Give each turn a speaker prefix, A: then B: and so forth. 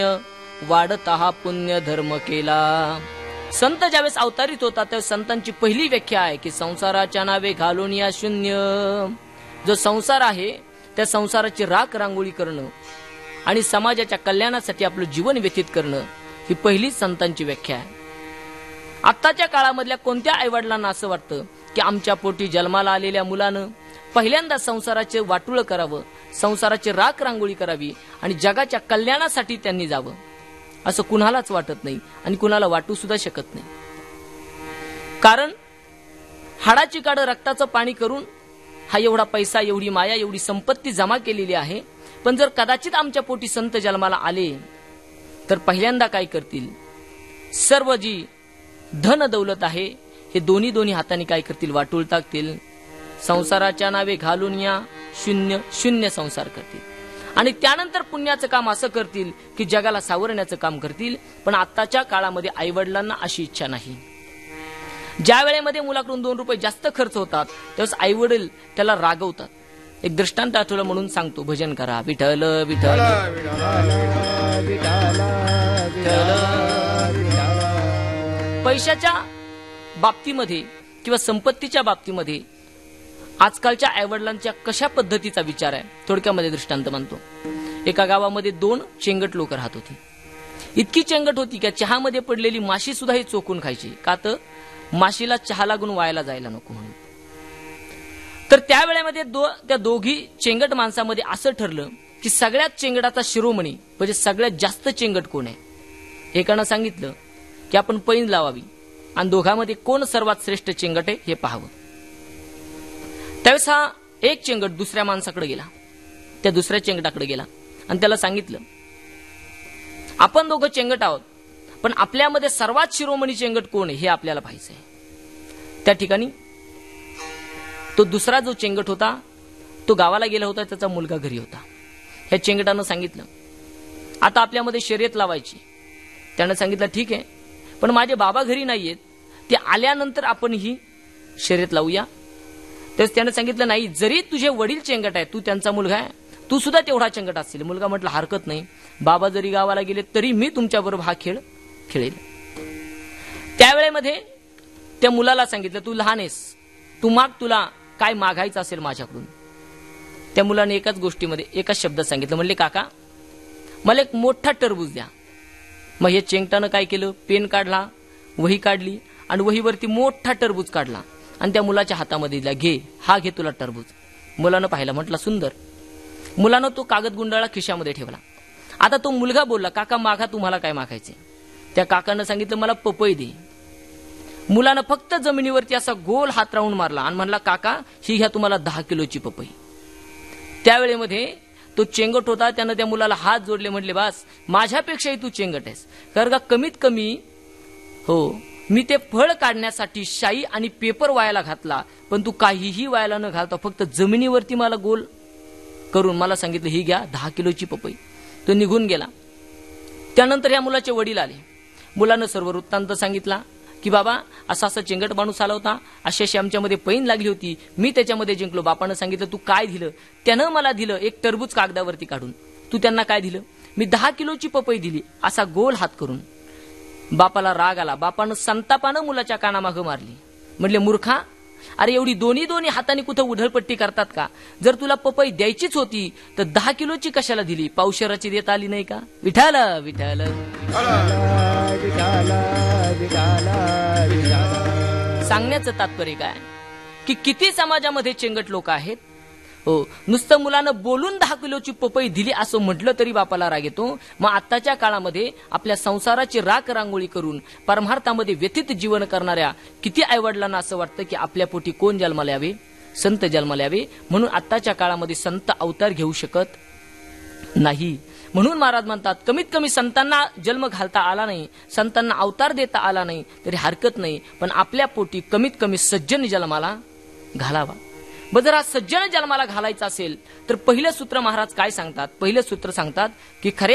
A: वाढता हा पुण्य धर्म केला. संत ज्यावेळेस अवतारित होता त्या संतांची पहिली व्याख्या आहे की संसाराच्या नावे घालून या शून्य. जो संसार आहे त्या संसाराची राख रांगोळी करणं आणि समाजाच्या कल्याणासाठी आपलं जीवन व्यतीत करणं ही पहिली संतांची व्याख्या आहे. आत्ताच्या काळामधल्या कोणत्या आईवडिलांना असं वाटतं की आमच्या पोटी जन्माला आलेल्या मुलानं पहिल्यांदा संसाराचे वाटुळ करावं, संसाराची राख रांगोळी करावी आणि जगाच्या कल्याणासाठी त्यांनी जावं, असं कुणालाच वाटत नाही आणि कुणाला वाटू सुद्धा शकत नाही. कारण हाडाची काढं रक्ताचं पाणी करून हा एवढा पैसा, एवढी माया, एवढी संपत्ती जमा केलेली आहे. पण जर कदाचित आमच्या पोटी संत जन्माला आले तर पहिल्यांदा काय करतील, सर्व जी धन दौलत आहे हे दोन्ही हाताने काय करतील, वाटूळ टाकतील. संसाराच्या नावे घालून या शून्य शून्य संसार करतील आणि त्यानंतर पुण्याचं काम असं करतील की जगाला सावरण्याचं काम करतील. पण आत्ताच्या काळामध्ये आईवडिलांना अशी इच्छा नाही. ज्या वेळेमध्ये मुलाकडून 2 रुपये जास्त खर्च होतात त्यावेळेस आईवडील त्याला रागवतात. एक दृष्टांत आठवलं म्हणून सांगतो. भजन करा विठ्ठल विठ्ठल पैशाच्या बाबतीमध्ये किंवा संपत्तीच्या बाबतीमध्ये आजकालच्या आईवडिलांच्या कशा पद्धतीचा विचार आहे थोडक्यामध्ये दृष्टांत मानतो. एका गावामध्ये 2 चेंगट लोक राहत होती. इतकी चेंगट होती की चहामध्ये पडलेली माशी सुद्धा ही चोखून खायची, का तर माशीला चहा लागून वायाला जायला नको म्हणून. तर त्यावेळेमध्ये त्या दोघी चेंगट माणसामध्ये असं ठरलं की सगळ्यात चेंगटाचा शिरोमणी म्हणजे सगळ्यात जास्त चेंगट कोण आहे. एकानं सांगितलं की आपण पैंज लावावी आणि दोघांमध्ये कोण सर्वात श्रेष्ठ चेंगट आहे हे पाहावं. त्यावेळेस हा एक चेंगट दुसऱ्या माणसाकडे गेला, त्या दुसऱ्या चेंगटाकडे गेला आणि त्याला सांगितलं आपण दोघं चेंगट आहोत पण आपल्यामध्ये सर्वात शिरोमणी चेंगट कोण आहे हे आपल्याला पाहायचंय. त्या ठिकाणी तो दुसरा जो चेंगट होता तो गावाला गेला होता, त्याचा मुलगा घरी होता. ह्या चेंगटानं सांगितलं आता आपल्यामध्ये शर्यत लावायची. त्यानं सांगितलं ठीक आहे पण माझे बाबा घरी नाहीयेत, ते आल्यानंतर आपण ही शर्यत लावूया. तेच त्यानं सांगितलं नाही, जरी तुझे वडील चेंगट आहे, तू त्यांचा मुलगा आहे, तू सुद्धा तेवढा चेंगट असशील. मुलगा म्हटलं हरकत नाही, बाबा जरी गावाला गेले तरी मी तुमच्याबरोबर हा खेळ खेळेल. त्यावेळेमध्ये त्या मुलाला सांगितलं तू लहान आहेस, तू माग, तुला काय मागायचं असेल माझ्याकडून. त्या मुलाने एकाच गोष्टीमध्ये एकच शब्द सांगितलं, म्हणले काका मला एक मोठा टरबूज द्या. मग हे चेंगटानं काय केलं, पेन काढला, वही काढली आणि वहीवरती मोठा टरबूज काढला आणि त्या मुलाच्या हातामध्ये दिला, घे हा घे तुला टरबूज. मुलानं पाहिलं, म्हटलं सुंदर. मुलानं तो कागद गुंडाळा खिशामध्ये ठेवला. आता तो मुलगा बोलला काका मागा, तुम्हाला काय मागायचे. त्या काकानं सांगितलं मला पपई दे. मुलानं फक्त जमिनीवरती असा गोल हात राऊंड मारला आणि म्हणला काका ही घ्या तुम्हाला 10 किलोची पपई. त्यावेळेमध्ये तो चेंगट होता, त्यानं त्या मुलाला हात जोडले, म्हटले बास माझ्यापेक्षाही तू चेंगट आहेस, कारण का कमीत कमी हो मी ते फळ काढण्यासाठी शाई आणि पेपर वायाला घातला पण तू काहीही वायाला न घालता फक्त जमिनीवरती मला गोल करून मला सांगितलं ही घ्या 10 किलोची पपई. तो निघून गेला. त्यानंतर या मुलाचे वडील आले. मुलानं सर्व वृत्तांत सांगितला की बाबा असा असा चेंगट माणूस आला होता, अशी अशी आमच्यामध्ये पैन लागली होती, मी त्याच्यामध्ये जिंकलो. बापानं सांगितलं तू काय दिलं. त्यानं मला दिलं एक टरबूज कागदावरती काढून. तू त्यांना काय दिलं, मी 10 किलोची पपई दिली, असा गोल हात करून. बापाला राग आला. बापानं संतापानं मुलाच्या कानामागं मारली. म्हटले मूर्खा, अरे एवढी दोन्ही हाताने कुठं उधळपट्टी करतात का. जर तुला पपई द्यायचीच होती तर 10 किलोची कशाला दिली, पावशेराची देता आली नाही का. विठाल विठाल सांगण्याचं तात्पर्य काय की किती समाजामध्ये चेंगट लोक आहेत. हो नुसतं मुलानं बोलून 10 किलोची पपई दिली असं म्हटलं तरी बापाला राग येतो. मग आताच्या काळामध्ये आपल्या संसाराची राख रांगोळी करून परमार्थामध्ये व्यथित जीवन करणाऱ्या किती आईवडिलांना असं वाटतं की आपल्या पोटी कोण जन्माला यावे, संत जन्माला यावे. म्हणून आताच्या काळामध्ये संत अवतार घेऊ शकत नाही. म्हणून महाराज म्हणतात कमीत कमी संतांना जन्म घालता आला नाही, संतांना अवतार देता आला नाही तरी हरकत नाही, पण आपल्या पोटी कमीत कमी सज्जन जन्माला घालावा. जर हा सज्जन जन्माला घालायचा असेल तर पहिलं सूत्र महाराज काय सांगतात, पहिलं सूत्र सांगतात की खरे